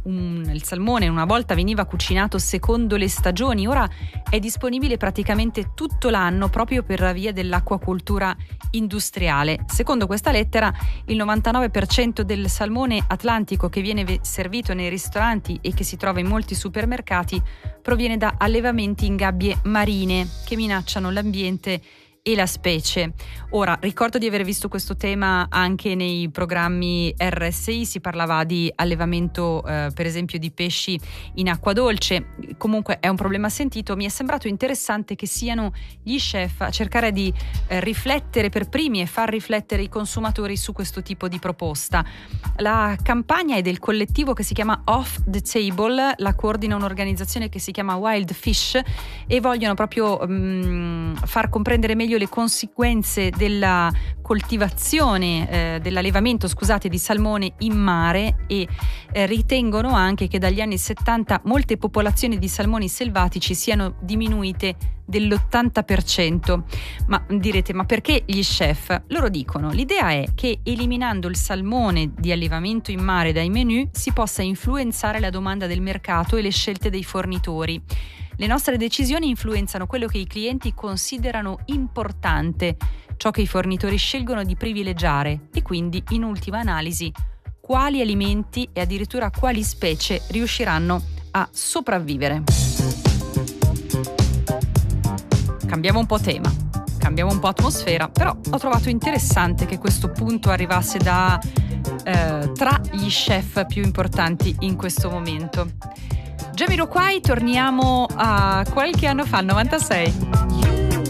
il salmone una volta veniva cucinato secondo le stagioni, ora è disponibile praticamente tutto l'anno proprio per la via dell'acquacoltura industriale. Secondo questa lettera, il 99% del salmone atlantico che viene servito nei ristoranti e che si trova in molti supermercati proviene da allevamenti in gabbie marine che minacciano l'ambiente e la specie. Ora, ricordo di aver visto questo tema anche nei programmi RSI, si parlava di allevamento per esempio di pesci in acqua dolce. Comunque è un problema sentito. Mi è sembrato interessante che siano gli chef a cercare di riflettere per primi e far riflettere i consumatori su questo tipo di proposta. La campagna è del collettivo che si chiama Off the Table, la coordina un'organizzazione che si chiama Wild Fish e vogliono proprio far comprendere meglio le conseguenze della coltivazione, dell'allevamento, di salmone in mare e ritengono anche che dagli anni 70 molte popolazioni di salmoni selvatici siano diminuite dell'80%. Ma direte, ma perché gli chef? Loro dicono, l'idea è che eliminando il salmone di allevamento in mare dai menù si possa influenzare la domanda del mercato e le scelte dei fornitori. Le nostre decisioni influenzano quello che i clienti considerano importante, ciò che i fornitori scelgono di privilegiare e quindi, in ultima analisi, quali alimenti e addirittura quali specie riusciranno a sopravvivere. Cambiamo un po' tema, cambiamo un po' atmosfera, però ho trovato interessante che questo punto arrivasse da tra gli chef più importanti in questo momento. Jamiroquai, torniamo a qualche anno fa, 96.